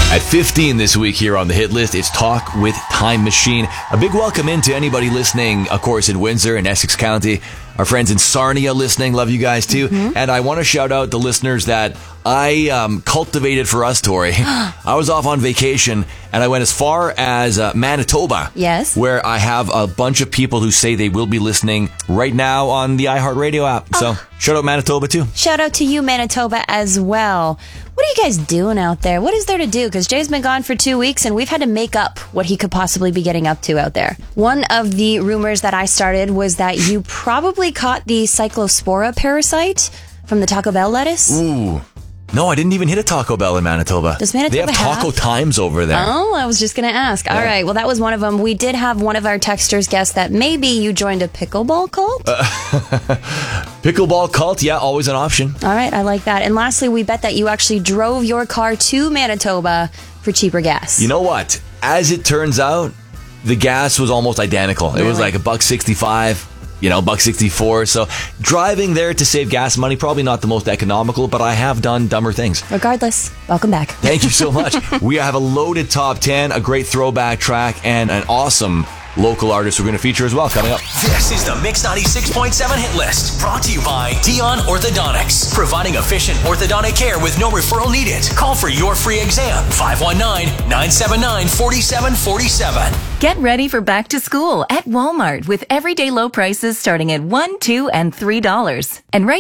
At 15 this week here on the hit list, it's Talk with Time Machine. A big welcome in to anybody listening, of course, in Windsor and Essex County. Our friends in Sarnia listening, love you guys too. And I want to shout out the listeners that I cultivated for us, Tori. I was off on vacation and I went as far as Manitoba. Yes. Where I have a bunch of people who say they will be listening right now on the iHeartRadio app. So shout out Manitoba too. Shout out to you, Manitoba, as well. What are you guys doing out there? What is there to do? Because Jay's been gone for 2 weeks and we've had to make up what he could possibly be getting up to out there. One of the rumors that I started was that you probably caught the Cyclospora parasite from the Taco Bell lettuce. Ooh. No, I didn't even hit a Taco Bell in Manitoba. Does Manitoba They have Taco Times over there. Oh, I was just going to ask. All right, well, that was one of them. We did have one of our texters guess that maybe you joined a pickleball cult. Pickleball cult, yeah, always an option. All right, I like that. And lastly, we bet that you actually drove your car to Manitoba for cheaper gas. You know what? As it turns out, the gas was almost identical. It was like $1.65. $1.64. So driving there to save gas money, probably not the most economical, but I have done dumber things. Regardless, welcome back. Thank you so much. We have a loaded top 10, a great throwback track, and an awesome local artist we're going to feature as well coming up. This is the Mix 96.7 hit list, brought to you by Dion Orthodontics, providing efficient orthodontic care with no referral needed. Call for your free exam, 519-979-4747. Get ready for back to school at Walmart with everyday low prices starting at $1, $2, and $3. And right